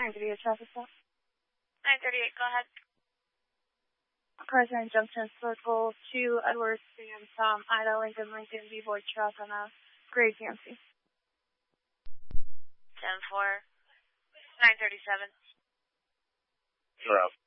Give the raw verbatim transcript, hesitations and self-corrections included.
nine thirty-eight traffic stop. nine thirty-eight, go ahead. Cars are in Junction Circle, two Edwards, and um, Ida, Lincoln, Lincoln, B-Boy truck on a gray fancy. ten four, nine thirty-seven. You're up.